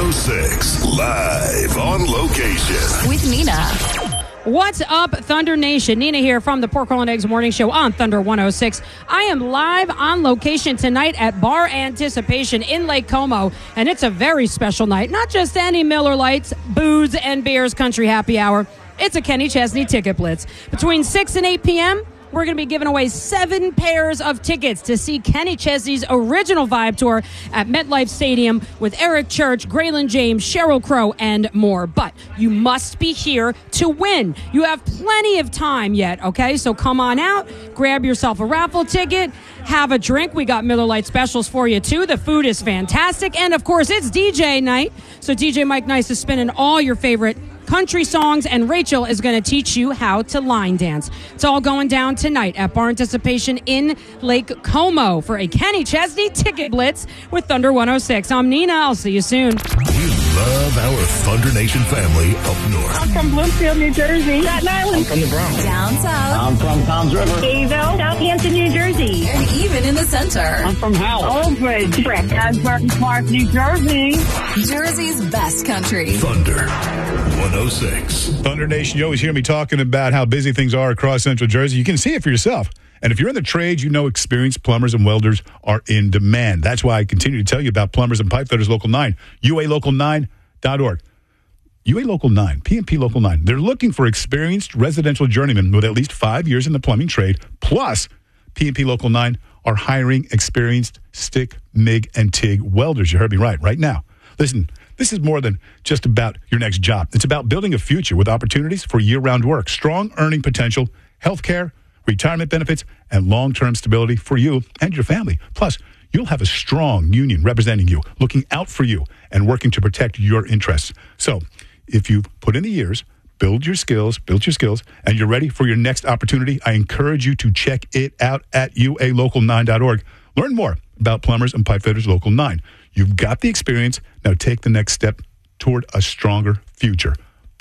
106, live on location. With Nina. What's up, Thunder Nation? Nina here from the Pork Roll and Eggs Morning Show on Thunder 106. I am live on location tonight at Bar Anticipation in Lake Como, and it's a very special night. Not just any Miller Lights, booze, and beers country happy hour. It's a Kenny Chesney Ticket Blitz. Between 6 and 8 p.m., we're going to be giving away 7 pairs of tickets to see Kenny Chesney's original Vibe Tour at MetLife Stadium with Eric Church, Graylin James, Sheryl Crow, and more. But you must be here to win. You have plenty of time yet, okay? So come on out, grab yourself a raffle ticket, have a drink. We got Miller Lite specials for you, too. The food is fantastic. And, of course, it's DJ night. So DJ Mike Nice is spinning all your favorite country songs, and Rachel is going to teach you how to line dance. It's all going down tonight at Bar Anticipation in Lake Como for a Kenny Chesney Ticket Blitz with Thunder 106. I'm Nina. I'll see you soon. We love our Thunder Nation family up north. I'm from Bloomfield, New Jersey. Staten Island. I'm from the Bronx. Down south. I'm from Toms River. Bayville. Southampton, New Jersey. And even in the center. I'm from Howell. Old Bridge. Asbury Park, New Jersey. Jersey's best country. Thunder 106. Thunder Nation, you always hear me talking about how busy things are across Central Jersey. You can see it for yourself. And if you're in the trade, you know experienced plumbers and welders are in demand. That's why I continue to tell you about Plumbers and Pipe Fitters Local 9, ualocal9.org. UA Local 9, PNP Local 9. They're looking for experienced residential journeymen with at least 5 years in the plumbing trade. Plus, PNP Local 9 are hiring experienced stick, MIG, and TIG welders. You heard me right now. Listen, this is more than just about your next job. It's about building a future with opportunities for year-round work, strong earning potential, health care, retirement benefits, and long-term stability for you and your family. Plus, you'll have a strong union representing you, looking out for you, and working to protect your interests. So, if you put in the years, build your skills, and you're ready for your next opportunity, I encourage you to check it out at ualocal9.org. Learn more about Plumbers and Pipe Fitters Local 9. You've got the experience. Now take the next step toward a stronger future.